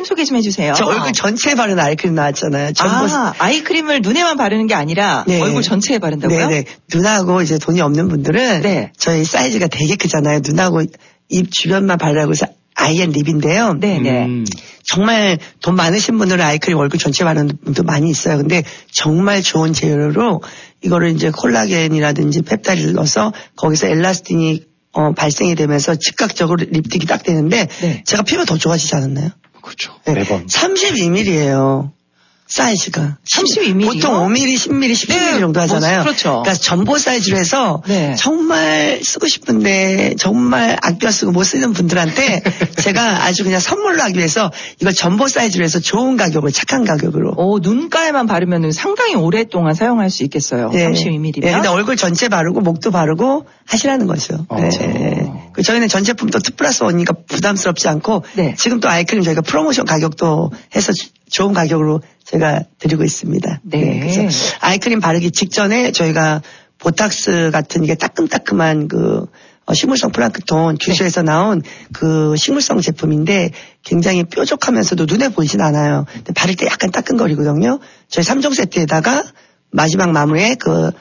소개 좀 해주세요. 저 얼굴 전체에 바르는 아이크림 나왔잖아요. 아이크림을 눈에만 바르는 게 아니라 네. 얼굴 전체에 바른다고요? 네네. 눈하고 이제 돈이 없는 분들은 네. 저희 사이즈가 되게 크잖아요. 눈하고 입 주변만 바르라고 해서 아이앤 립인데요. 네네. 정말 돈 많으신 분들은 아이크림 얼굴 전체 바르는 분도 많이 있어요. 근데 정말 좋은 재료로 이거를 이제 콜라겐이라든지 펩타이드를 넣어서 거기서 엘라스틴이 발생이 되면서 즉각적으로 립틱이 딱 되는데 네. 제가 피부가 더 좋아지지 않았나요? 그렇죠. 네. 매번. 32mm예요. 사이즈가. 32mm 요? 보통 5mm, 10mm, 17mm 네, 정도 하잖아요. 그렇죠. 그러니까 전보 사이즈로 해서 네. 정말 쓰고 싶은데 정말 아껴 쓰고 못 쓰는 분들한테 제가 아주 그냥 선물로 하기 위해서 이걸 전보 사이즈로 해서 좋은 가격으로 착한 가격으로. 눈가에만 바르면 상당히 오랫동안 사용할 수 있겠어요. 네. 32mm면. 네, 근데 얼굴 전체 바르고 목도 바르고 하시라는 거죠. 네. 그 저희는 전 제품 또 2+1이니까 부담스럽지 않고 네. 지금 또 아이크림 저희가 프로모션 가격도 해서 좋은 가격으로 제가 드리고 있습니다. 네. 그래서 아이크림 바르기 직전에 저희가 보탁스 같은 이게 따끔따끔한 식물성 플랑크톤 규슈에서 나온 그 식물성 제품인데 굉장히 뾰족하면서도 눈에 보이진 않아요. 근데 바를 때 약간 따끔거리거든요. 저희 3종 세트에다가 마지막 마무리에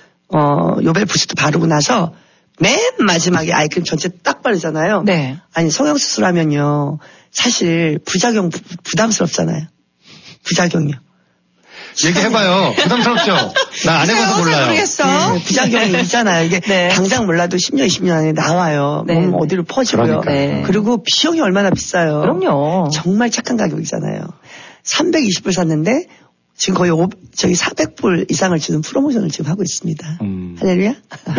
요벨 부스트 바르고 나서 맨 마지막에 아이크림 전체 딱 바르잖아요. 네. 아니 성형수술하면요. 사실 부작용 부담스럽잖아요. 부작용이요. 얘기해봐요. 부담스럽죠? 나 안 해봐서 몰라요. 모르겠어. 네, 부작용이 있잖아요. 이게 네. 당장 몰라도 10년, 20년 안에 나와요. 네. 몸 어디로 퍼지고요. 네. 그리고 비용이 얼마나 비싸요. 그럼요. 정말 착한 가격이잖아요. 320불 샀는데 지금 거의 400불 이상을 주는 프로모션을 지금 하고 있습니다. 할렐루야?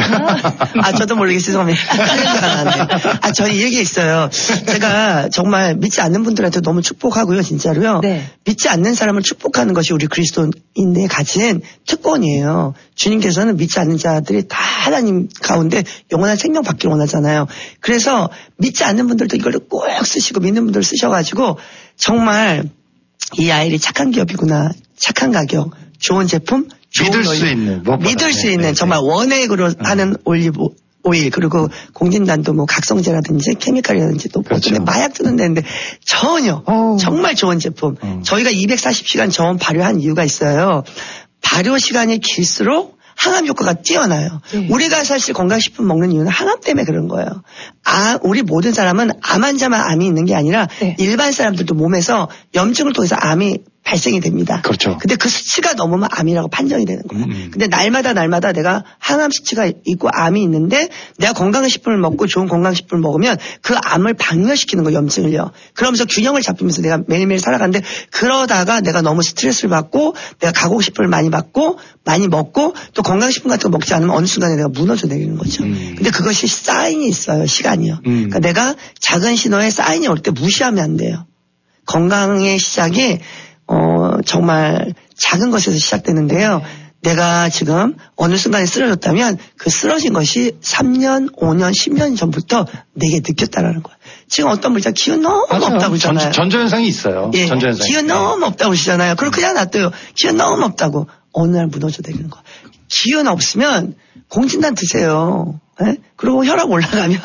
저도 모르게 죄송합니다. 할렐루야가 나왔네요. 저는 이 얘기 있어요. 제가 정말 믿지 않는 분들한테 너무 축복하고요, 진짜로요. 네. 믿지 않는 사람을 축복하는 것이 우리 그리스도인의 가진 특권이에요. 주님께서는 믿지 않는 자들이 다 하나님 가운데 영원한 생명 받기를 원하잖아요. 그래서 믿지 않는 분들도 이걸 꼭 쓰시고 믿는 분들 쓰셔가지고 정말 이 아이들이 착한 기업이구나. 착한 가격, 좋은 제품, 믿을 수 있는, 믿을 수 있는 정말 원액으로 하는 올리브 오일 그리고 공진단도 뭐 각성제라든지 케미칼이라든지 또 그렇죠. 보통 마약 뜨는 데인데 전혀 정말 좋은 제품. 저희가 240시간 저온 발효한 이유가 있어요. 발효 시간이 길수록 항암 효과가 뛰어나요. 우리가 사실 건강식품 먹는 이유는 항암 때문에 그런 거예요. 우리 모든 사람은 암 환자만 암이 있는 게 아니라 일반 사람들도 몸에서 염증을 통해서 암이 발생이 됩니다. 그렇죠. 근데 그 수치가 넘으면 암이라고 판정이 되는 거예요. 근데 날마다 내가 항암 수치가 있고 암이 있는데 내가 건강식품을 먹고 좋은 건강식품을 먹으면 그 암을 박멸시키는 거예요. 염증을요. 그러면서 균형을 잡히면서 내가 매일매일 살아가는데 그러다가 내가 너무 스트레스를 받고 내가 가공식품을 많이 받고 많이 먹고 또 건강식품 같은 거 먹지 않으면 어느 순간에 내가 무너져 내리는 거죠. 근데 그것이 사인이 있어요. 시간이요. 그러니까 내가 작은 신호에 사인이 올 때 무시하면 안 돼요. 건강의 시작이 정말 작은 것에서 시작되는데요. 내가 지금 어느 순간에 쓰러졌다면 그 쓰러진 것이 3년, 5년, 10년 전부터 내게 느꼈다라는 거예요. 지금 어떤 분이 기운 너무 없다고 그러잖아요. 전조현상이 있어요. 예, 전조현상이. 기운 너무 없다고 그러시잖아요. 그럼 그냥 놔둬요. 기운 너무 없다고. 어느 날 무너져 내리는 거예요. 기운 없으면 공진단 드세요. 예? 그리고 혈압 올라가면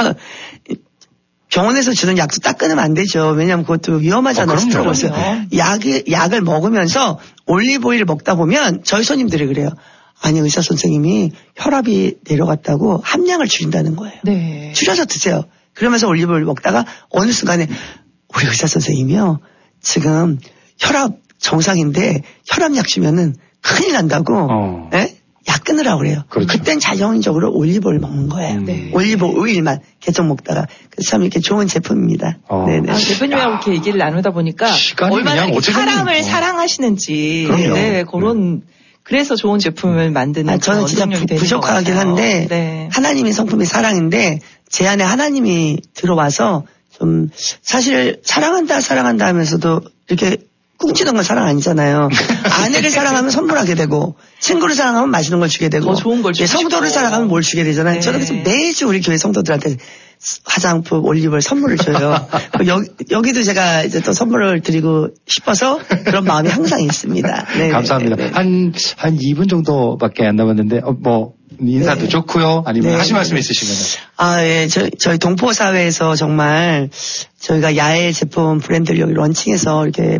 병원에서 주는 약도 딱 끊으면 안 되죠. 왜냐하면 그것도 위험하잖아요. 스트로크. 약을 먹으면서 올리브오일을 먹다 보면 저희 손님들이 그래요. 아니 의사 선생님이 혈압이 내려갔다고 함량을 줄인다는 거예요. 네. 줄여서 드세요. 그러면서 올리브오일 먹다가 어느 순간에 우리 의사 선생님이요. 지금 혈압 정상인데 혈압약 주면은 큰일 난다고. 예? 약 끊으라고 그래요. 그렇죠. 그땐 자연적으로 올리브오일 먹는 거예요. 올리브오일만 계속 먹다가 그래서 참 이렇게 좋은 제품입니다. 네네. 대표님하고 이렇게 얘기를 나누다 보니까 얼마나 사람을 사랑하시는지 그런 그래서 좋은 제품을 만드는 저는 진짜 부족하긴 한데 하나님의 성품이 사랑인데 제 안에 하나님이 들어와서 좀 사실 사랑한다 하면서도 이렇게 꿍치는 건 사랑 아니잖아요. 아내를 사랑하면 선물하게 되고 친구를 사랑하면 맛있는 걸 주게 되고 더 좋은 걸 주고 성도를 사랑하면 뭘 주게 되잖아요. 저는 그래서 매주 우리 교회 성도들한테 화장품, 올리브오일 선물을 줘요. 여기도 제가 이제 또 선물을 드리고 싶어서 그런 마음이 항상 있습니다. 네, 감사합니다. 네. 한 2분 정도밖에 안 남았는데 인사도 좋고요. 아니면 하실 말씀 있으시면. 예. 저희 동포사회에서 정말 저희가 야외 제품 브랜드를 여기 런칭해서 이렇게